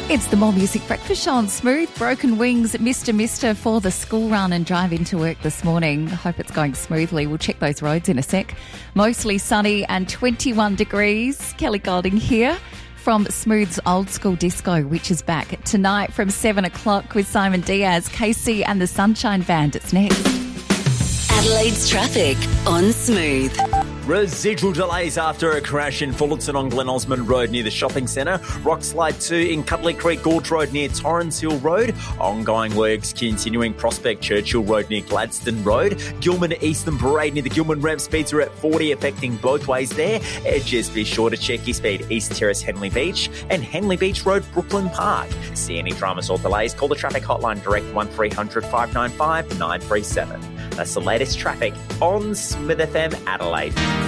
It's the More Music Breakfast Show on Smooth. Broken wings, Mr. for the school run and drive into work this morning. Hope it's going smoothly. We'll check those roads in a sec. Mostly sunny and 21 degrees. Kelly Golding here from Smooth's Old School Disco, which is back tonight from 7 o'clock with Simon Diaz, Casey and the Sunshine Band. It's next. Adelaide's traffic on Smooth. Residual delays after a crash in Fullerton on Glen Osmond Road near the shopping centre. Rockslide 2 in Cutley Creek Gorge Road near Torrens Hill Road. Ongoing works continuing Prospect Churchill Road near Gladstone Road. Gilman Eastern Parade near the Gilman Ramp. Speeds are at 40, affecting both ways there. Just be sure to check your speed. East Terrace Henley Beach and Henley Beach Road Brooklyn Park. See any dramas or delays, call the traffic hotline direct 1300 595 937. That's the latest traffic on Smith FM Adelaide.